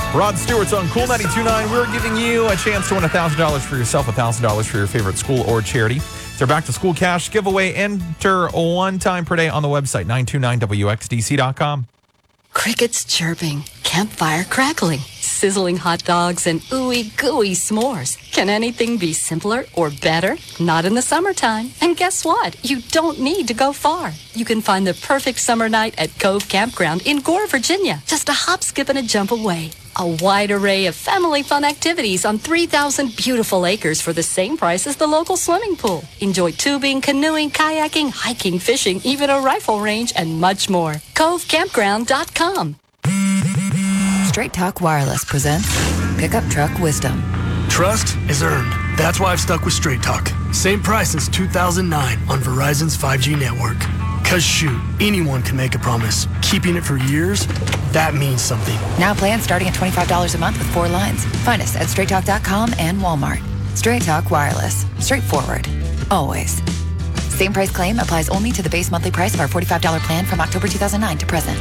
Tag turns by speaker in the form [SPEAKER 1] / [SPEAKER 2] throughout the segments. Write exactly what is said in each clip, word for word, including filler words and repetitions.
[SPEAKER 1] Rod Stewart's on Cool ninety-two point nine. We're giving you a chance to win one thousand dollars for yourself, one thousand dollars for your favorite school or charity. It's our back-to-school cash giveaway. Enter one time per day on the website, nine two nine W X D C dot com.
[SPEAKER 2] Crickets chirping, campfire crackling, sizzling hot dogs, and ooey gooey s'mores. Can anything be simpler or better? Not in the summertime. And guess what? You don't need to go far. You can find the perfect summer night at Cove Campground in Gore, Virginia. Just a hop, skip, and a jump away. A wide array of family fun activities on three thousand beautiful acres for the same price as the local swimming pool. Enjoy tubing, canoeing, kayaking, hiking, fishing, even a rifle range, and much more. Cove Campground dot com.
[SPEAKER 3] Straight Talk Wireless presents Pickup Truck Wisdom.
[SPEAKER 4] Trust is earned. That's why I've stuck with Straight Talk. Same price since two thousand nine on Verizon's five G network. Cause shoot, anyone can make a promise. Keeping it for years, that means something.
[SPEAKER 3] Now plans starting at twenty-five dollars a month with four lines. Find us at straight talk dot com and Walmart. Straight Talk Wireless. Straightforward. Always. Same price claim applies only to the base monthly price of our forty-five dollars plan from October two thousand nine to present.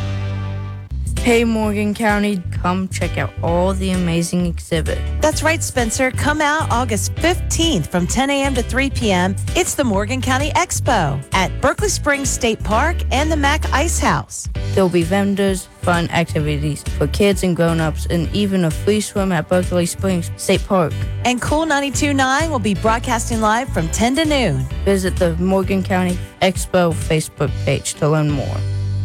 [SPEAKER 5] Hey, Morgan County, come check out all the amazing exhibit.
[SPEAKER 6] That's right, Spencer. Come out August fifteenth from ten a.m. to three p.m. It's the Morgan County Expo at Berkeley Springs State Park and the Mack Ice House.
[SPEAKER 5] There'll be vendors, fun activities for kids and grown-ups, and even a free swim at Berkeley Springs State Park.
[SPEAKER 6] And Cool ninety-two point nine will be broadcasting live from ten to noon.
[SPEAKER 5] Visit the Morgan County Expo Facebook page to learn more.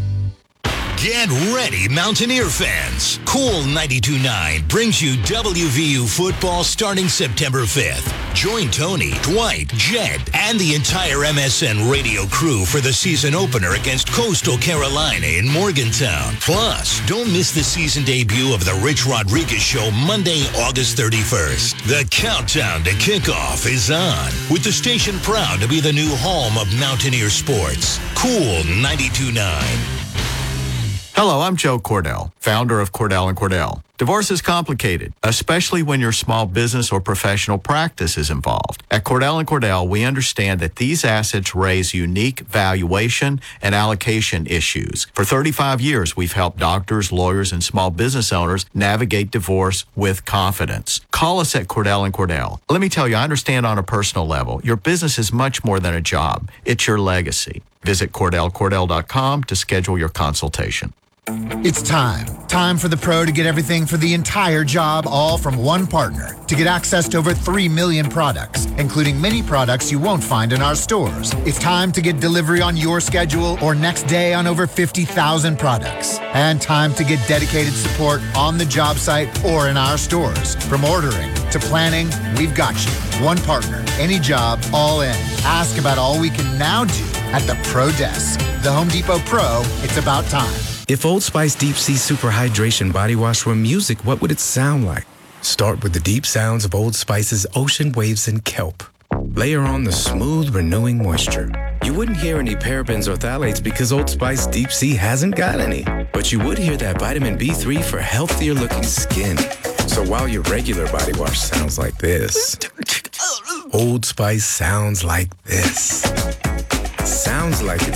[SPEAKER 7] Get ready, Mountaineer fans. Cool ninety-two point nine brings you W V U football starting September fifth. Join Tony, Dwight, Jed, and the entire M S N radio crew for the season opener against Coastal Carolina in Morgantown. Plus, don't miss the season debut of The Rich Rodriguez Show Monday, August thirty-first. The countdown to kickoff is on, with the station proud to be the new home of Mountaineer sports. Cool ninety-two point nine.
[SPEAKER 8] Hello, I'm Joe Cordell, founder of Cordell and Cordell. Divorce is complicated, especially when your small business or professional practice is involved. At Cordell and Cordell, we understand that these assets raise unique valuation and allocation issues. For thirty-five years, we've helped doctors, lawyers, and small business owners navigate divorce with confidence. Call us at Cordell and Cordell. Let me tell you, I understand on a personal level, your business is much more than a job. It's your legacy. Visit Cordell Cordell dot com to schedule your consultation.
[SPEAKER 9] It's time. Time for the pro to get everything for the entire job, all from one partner. To get access to over three million products, including many products you won't find in our stores. It's time to get delivery on your schedule or next day on over fifty thousand products. And time to get dedicated support on the job site or in our stores. From ordering to planning, we've got you. One partner, any job, all in. Ask about all we can now do at the Pro Desk. The Home Depot Pro, it's about time.
[SPEAKER 10] If Old Spice Deep Sea Super Hydration Body Wash were music, what would it sound like? Start with the deep sounds of Old Spice's ocean waves and kelp. Layer on the smooth, renewing moisture. You wouldn't hear any parabens or phthalates because Old Spice Deep Sea hasn't got any. But you would hear that vitamin B three for healthier looking skin. So while your regular body wash sounds like this, Old Spice sounds like this. Sounds like it's